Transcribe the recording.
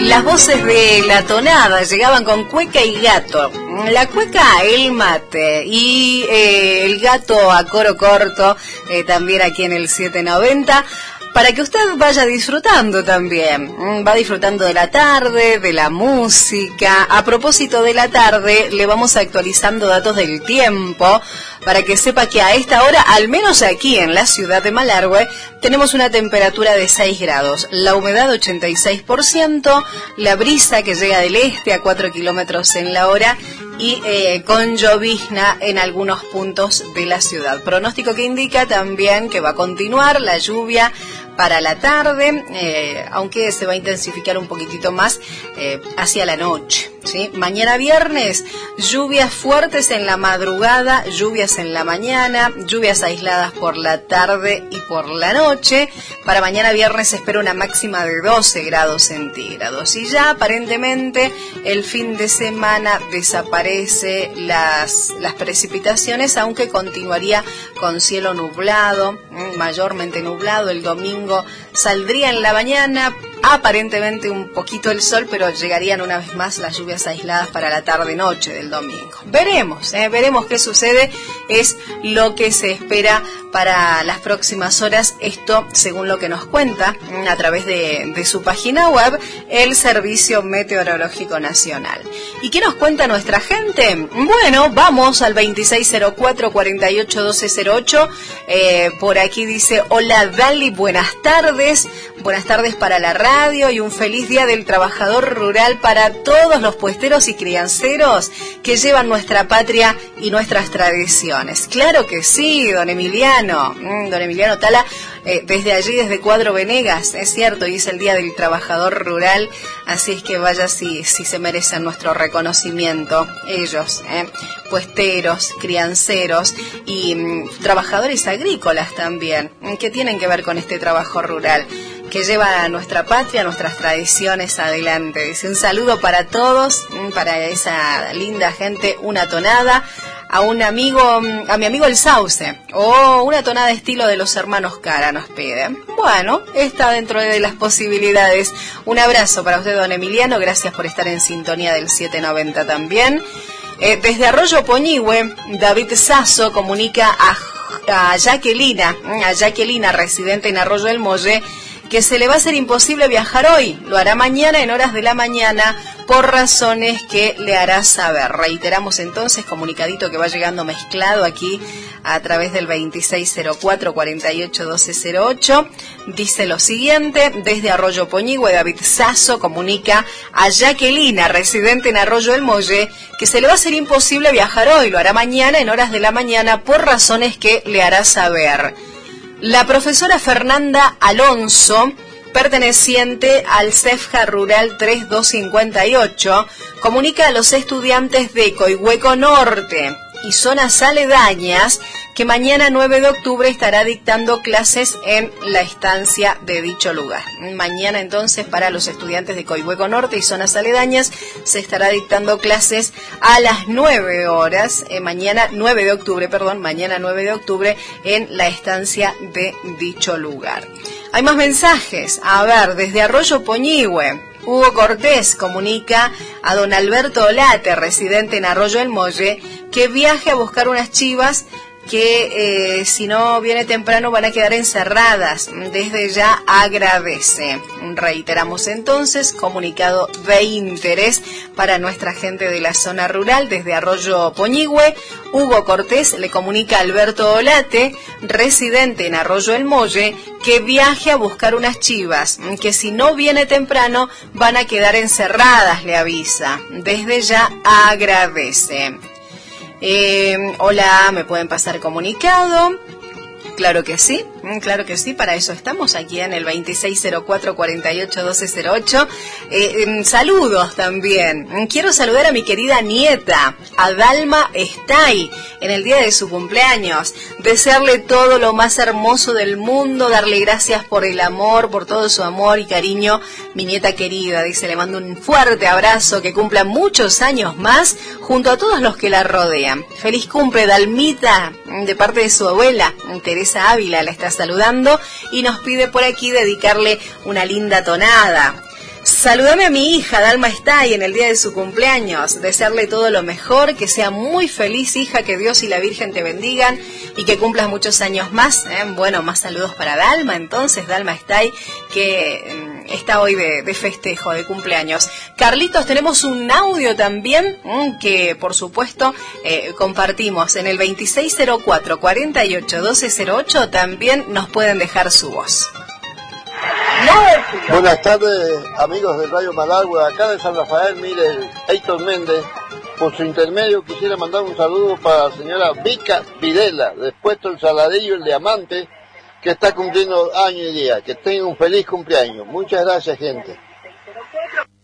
Las voces de La Tonada llegaban con Cueca y Gato. La cueca, el mate, y el gato a coro corto, también aquí en el 790. Para que usted vaya disfrutando también, va disfrutando de la tarde, de la música. A propósito de la tarde, le vamos actualizando datos del tiempo, para que sepa que a esta hora, al menos aquí en la ciudad de Malargüe, tenemos una temperatura de 6 grados, la humedad 86%, la brisa que llega del este a 4 kilómetros en la hora, y con llovizna en algunos puntos de la ciudad. Pronóstico que indica también que va a continuar la lluvia para la tarde, aunque se va a intensificar un poquitito más hacia la noche, ¿sí? Mañana viernes, lluvias fuertes en la madrugada, lluvias en la mañana, lluvias aisladas por la tarde y por la noche. Para mañana viernes se espera una máxima de 12 grados centígrados. Y ya aparentemente el fin de semana desaparece las precipitaciones, aunque continuaría con cielo nublado, mayormente nublado. El domingo saldría en la mañana aparentemente un poquito el sol, pero llegarían una vez más las lluvias aisladas para la tarde-noche del domingo. Veremos qué sucede, es lo que se espera para las próximas horas, esto según lo que nos cuenta a través de su página web el Servicio Meteorológico Nacional. ¿Y qué nos cuenta nuestra gente? Bueno, vamos al 2604-481208, por aquí dice: hola Dali, buenas tardes para la radio y un feliz día del trabajador rural para todos los puesteros y crianceros que llevan nuestra patria y nuestras tradiciones. Claro que sí, don Emiliano Tala, desde allí, desde Cuadro Venegas, es cierto, y es el día del trabajador rural, así es que vaya si se merecen nuestro reconocimiento ellos, puesteros, crianceros y trabajadores agrícolas también, que tienen que ver con este trabajo rural que lleva a nuestra patria, nuestras tradiciones adelante. Dice: un saludo para todos, para esa linda gente, una tonada a mi amigo el Sauce, o una tonada estilo de los hermanos Cara nos pide. Bueno, está dentro de las posibilidades. Un abrazo para usted, don Emiliano, gracias por estar en sintonía del 790 también. Desde Arroyo Poñihue, David Sasso comunica a Jacquelina, residente en Arroyo del Molle, que se le va a hacer imposible viajar hoy. Lo hará mañana en horas de la mañana por razones que le hará saber. Reiteramos entonces, comunicadito que va llegando mezclado aquí a través del 2604-481208. Dice lo siguiente: desde Arroyo Poñihue, David Sasso comunica a Jacquelina, residente en Arroyo del Molle, que se le va a hacer imposible viajar hoy. Lo hará mañana en horas de la mañana por razones que le hará saber. La profesora Fernanda Alonso, perteneciente al CEFJA Rural 3258, comunica a los estudiantes de Coihueco Norte y zonas aledañas que mañana 9 de octubre estará dictando clases en la estancia de dicho lugar. Mañana entonces, para los estudiantes de Coihueco Norte y zonas aledañas, se estará dictando clases a las 9 horas, mañana 9 de octubre en la estancia de dicho lugar. Hay más mensajes. A ver, desde Arroyo Poñihue, Hugo Cortés comunica a don Alberto Olate, residente en Arroyo del Molle, que viaje a buscar unas chivas que si no viene temprano van a quedar encerradas. Desde ya agradece. Reiteramos entonces, comunicado de interés para nuestra gente de la zona rural. Desde Arroyo Poñihue, Hugo Cortés le comunica a Alberto Olate, residente en Arroyo del Molle, que viaje a buscar unas chivas que si no viene temprano van a quedar encerradas, le avisa. Desde ya agradece. Hola, ¿me pueden pasar comunicado? Claro que sí, para eso estamos aquí en el 2604-481208. Saludos también. Quiero saludar a mi querida nieta, a Dalma Stay, en el día de su cumpleaños. Desearle todo lo más hermoso del mundo, darle gracias por el amor, por todo su amor y cariño. Mi nieta querida, dice, le mando un fuerte abrazo, que cumpla muchos años más junto a todos los que la rodean. Feliz cumple, Dalmita, de parte de su abuela, Teresa Ávila, la está saludando y nos pide por aquí dedicarle una linda tonada. Saludame a mi hija, Dalma Stay, en el día de su cumpleaños. Desearle todo lo mejor, que sea muy feliz, hija, que Dios y la Virgen te bendigan y que cumplas muchos años más. Bueno, más saludos para Dalma, entonces, Dalma Stay, que está hoy de festejo, de cumpleaños. Carlitos, tenemos un audio también que, por supuesto, compartimos en el 2604-481208. También nos pueden dejar su voz. Buenas tardes, amigos del Radio Malagüe, acá de San Rafael. Mire, Héctor Méndez, por su intermedio quisiera mandar un saludo para la señora Vica Videla, del puesto El Saladillo, el Diamante, que está cumpliendo año y día. Que tenga un feliz cumpleaños. Muchas gracias, gente.